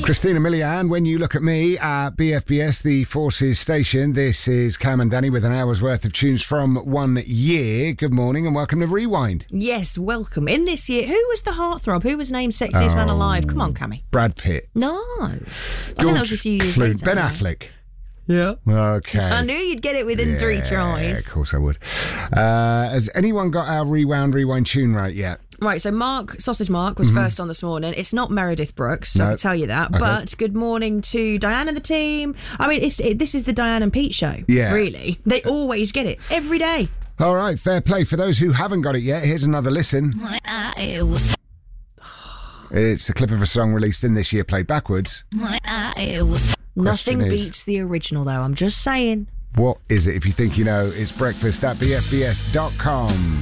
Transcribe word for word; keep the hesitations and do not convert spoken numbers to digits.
Christina Milian, When You Look at Me at B F B S, the Forces station. This is Cam and Danny with an hour's worth of tunes from one year. Good morning and welcome to Rewind. Yes, welcome. In this year, who was the heartthrob? Who was named Sexiest oh, Man Alive? Come on, Cammy. Brad Pitt. No. I George think that was a few years Clooney. later. Ben Affleck. Yeah. Okay. I knew you'd get it within yeah, three tries. Yeah, of course I would. Uh, has anyone got our Rewound Rewind tune right yet? Right, so Mark, Sausage Mark, was mm-hmm. first on this morning. It's not Meredith Brooks, so no. I can tell you that. Okay. But good morning to Diane and the team. I mean, it's, it, this is the Diane and Pete show, yeah. really. They always get it, every day. All right, fair play. For those who haven't got it yet, here's another listen. My eye was... It's a clip of a song released in this year, played backwards. My eye was... Nothing is, beats the original, though. I'm just saying. What is it? If you think you know, it's breakfast at b f b s dot com.